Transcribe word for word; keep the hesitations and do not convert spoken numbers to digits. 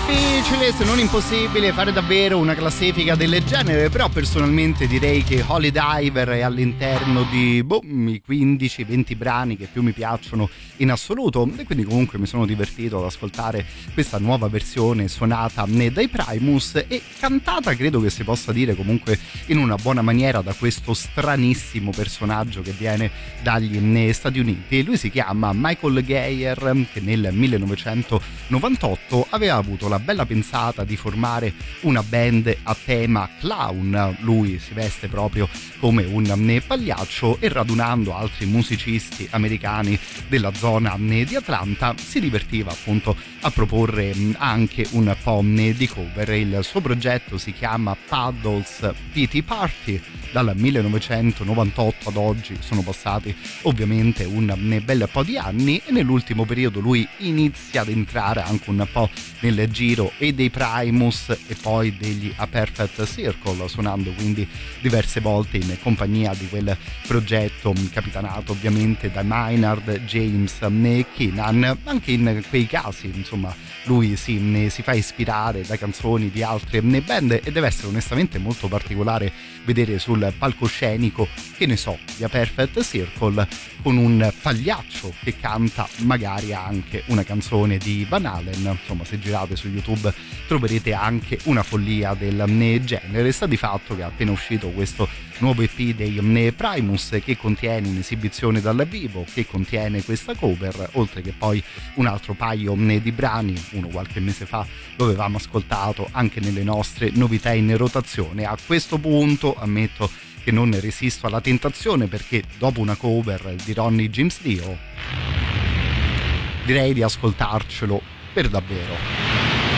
Difficile, se non impossibile, fare davvero una classifica del genere, però personalmente direi che Holy Diver è all'interno di boh, i quindici venti brani che più mi piacciono in assoluto, e quindi comunque mi sono divertito ad ascoltare questa nuova versione suonata dai Primus e cantata, credo che si possa dire comunque in una buona maniera, da questo stranissimo personaggio che viene dagli Stati Uniti. Lui si chiama Michael Geyer, che nel millenovecentonovantotto aveva avuto la bella pensata di formare una band a tema clown. Lui si veste proprio come un pagliaccio e, radunando altri musicisti americani della zona di Atlanta, si divertiva appunto a proporre anche un po' di cover. Il suo progetto si chiama Puddles Pity Party. Dal millenovecentonovantotto ad oggi sono passati ovviamente un bel po' di anni, e nell'ultimo periodo lui inizia ad entrare anche un po' nel giro e dei Primus e poi degli A Perfect Circle, suonando quindi diverse volte in compagnia di quel progetto capitanato ovviamente da Maynard James e Keenan. Anche in quei casi insomma lui si, si fa ispirare da canzoni di altre band, e deve essere onestamente molto particolare vedere sul palcoscenico, che ne so, di A Perfect Circle con un pagliaccio che canta magari anche una canzone di Van Halen. Insomma, se girate su YouTube troverete anche una follia del genere. Sta di fatto che è appena uscito questo nuovo E P dei Primus, che contiene un'esibizione dal vivo, che contiene questa cover, oltre che poi un altro paio di brani. Uno qualche mese fa lo avevamo ascoltato anche nelle nostre novità in rotazione. A questo punto ammetto che non resisto alla tentazione, perché dopo una cover di Ronnie James Dio direi di ascoltarcelo per davvero.